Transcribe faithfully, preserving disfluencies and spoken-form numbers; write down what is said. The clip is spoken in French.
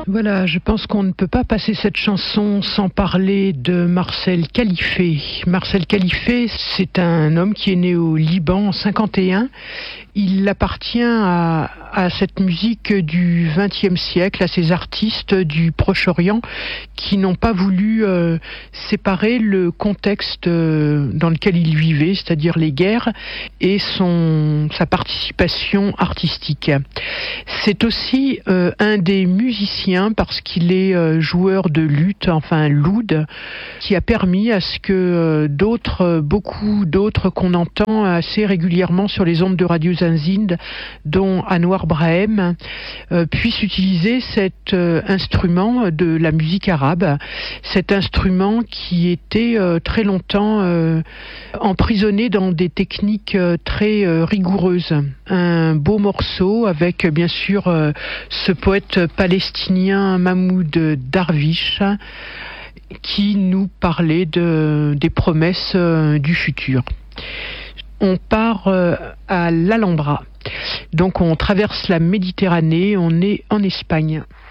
Voilà, je pense qu'on ne peut pas passer cette chanson sans parler de Marcel Khalife. Marcel Khalife, c'est un homme qui est né au Liban en cinquante et un. Il appartient à, à cette musique du vingtième siècle, à ces artistes du Proche-Orient qui n'ont pas voulu euh, séparer le contexte euh, dans lequel il vivait, c'est-à-dire les guerres, et son, sa participation artistique. C'est aussi euh, un des musiciens, parce qu'il est euh, joueur de luth, enfin l'oud, qui a permis à ce que euh, d'autres, beaucoup d'autres qu'on entend assez régulièrement sur les ondes de Radio Zinzinde, dont Anwar Brahem, euh, puissent utiliser cet euh, instrument de la musique arabe, cet instrument qui était euh, très longtemps euh, emprisonné dans des techniques euh, très euh, rigoureuses. Un beau morceau avec bien sûr euh, ce poète palestinien Mahmoud Darwish qui nous parlait de, des promesses euh, du futur. On part euh, à l'Alhambra. Donc on traverse la Méditerranée, on est en Espagne.